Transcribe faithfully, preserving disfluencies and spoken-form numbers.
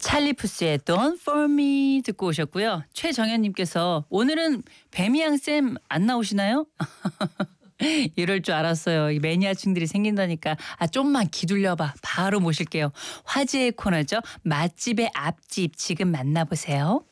찰리 푸스의 Don't For Me 듣고 오셨고요. 최정현님께서 오늘은 배미양쌤 안 나오시나요? 이럴 줄 알았어요. 이 매니아층들이 생긴다니까. 아 좀만 기둘려봐. 바로 모실게요. 화제의 코너죠. 맛집의 앞집 지금 만나보세요.